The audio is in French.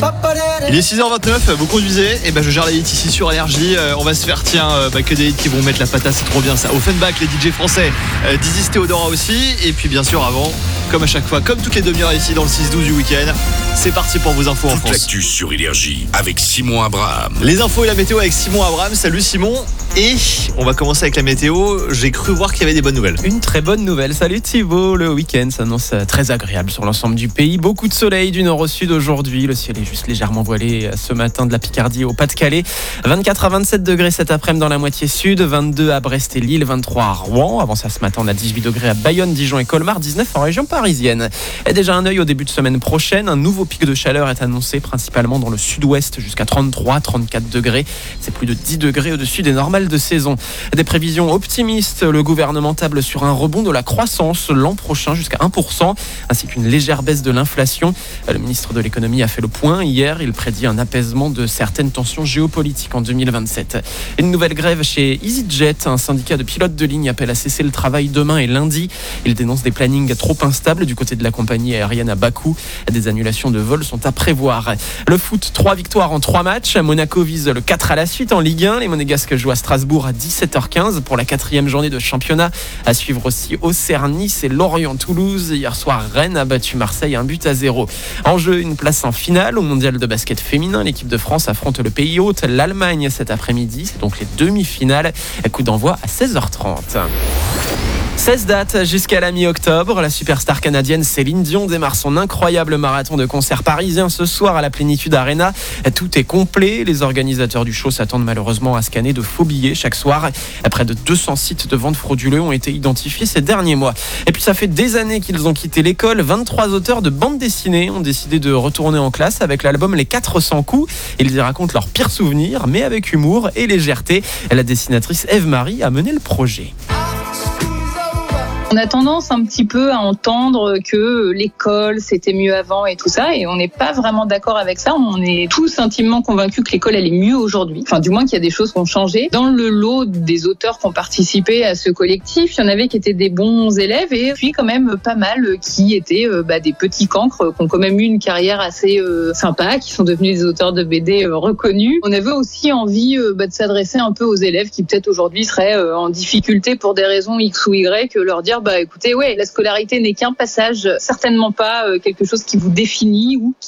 Il est 6h29, vous conduisez, et je gère les hits ici sur Énergie. On va se faire que des hits qui vont mettre la patate, c'est trop bien ça. Offenbach, les DJ français, Dizzy Théodora aussi. Et puis bien sûr avant, comme à chaque fois, comme toutes les demi-heures ici dans le 6-12 du week-end, c'est parti pour vos infos en France. Toute l'actu sur Énergie avec Simon Abraham. Les infos et la météo avec Simon Abraham. Salut Simon. Et on va commencer avec la météo. J'ai cru voir qu'il y avait des bonnes nouvelles. Une très bonne nouvelle. Salut Thibaut. Le week-end s'annonce très agréable sur l'ensemble du pays. Beaucoup de soleil du nord au sud aujourd'hui. Le ciel est juste légèrement voilé ce matin de la Picardie au Pas-de-Calais. 24 à 27 degrés cet après-midi dans la moitié sud. 22 à Brest et Lille. 23 à Rouen. Avant ça, ce matin, on a 18 degrés à Bayonne, Dijon et Colmar. 19 en région parisienne. Et déjà un œil au début de semaine prochaine. Un nouveau pic de chaleur est annoncé principalement dans le sud-ouest jusqu'à 33, 34 degrés. C'est plus de 10 degrés au-dessus des normales de saison. Des prévisions optimistes. Le gouvernement table sur un rebond de la croissance l'an prochain jusqu'à 1%, ainsi qu'une légère baisse de l'inflation. Le ministre de l'économie a fait le point hier. Il prédit un apaisement de certaines tensions géopolitiques en 2027. Une nouvelle grève chez EasyJet. Un syndicat de pilotes de ligne appelle à cesser le travail demain et lundi. Il dénonce des plannings trop instables du côté de la compagnie aérienne à Bakou. Des annulations de vols sont à prévoir. Le foot, 3 victoires en 3 matchs. Monaco vise le 4 à la suite en Ligue 1. Les Monégasques jouent à Strasbourg à 17h15 pour la 4e journée de championnat. À suivre aussi Auxerre, Nice et Lorient-Toulouse. Hier soir, Rennes a battu Marseille 1-0. En jeu, une place en finale au mondial de basket féminin. L'équipe de France affronte le pays hôte, l'Allemagne, cet après-midi. C'est donc les demi-finales. Coup d'envoi à 16h30. 16 dates jusqu'à la mi-octobre. La superstar canadienne Céline Dion démarre son incroyable marathon de concerts parisien ce soir à la Plénitude Arena. Tout est complet. Les organisateurs du show s'attendent malheureusement à scanner de faux billets chaque soir. Près de 200 sites de vente frauduleux ont été identifiés ces derniers mois. Et puis ça fait des années qu'ils ont quitté l'école. 23 auteurs de bandes dessinées ont décidé de retourner en classe avec l'album Les 400 coups. Ils y racontent leurs pires souvenirs, mais avec humour et légèreté. La dessinatrice Ève-Marie a mené le projet. On a tendance un petit peu à entendre que l'école c'était mieux avant et tout ça, et on n'est pas vraiment d'accord avec ça. On est tous intimement convaincus que l'école elle est mieux aujourd'hui, enfin du moins qu'il y a des choses qui ont changé. Dans le lot des auteurs qui ont participé à ce collectif, il y en avait qui étaient des bons élèves et puis quand même pas mal qui étaient des petits cancres qui ont quand même eu une carrière assez sympa, qui sont devenus des auteurs de BD reconnus. On avait aussi envie de s'adresser un peu aux élèves qui peut-être aujourd'hui seraient en difficulté pour des raisons X ou Y, leur dire écoutez, la scolarité n'est qu'un passage, certainement pas quelque chose qui vous définit ou